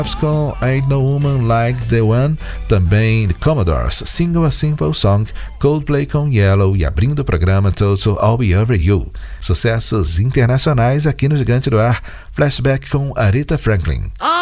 com Ain't No Woman Like The One, também The Commodores, Single A Simple Song, Coldplay com Yellow e abrindo o programa Total I'll Be Over You. Sucessos internacionais aqui no Gigante do Ar, Flashback com Aretha Franklin.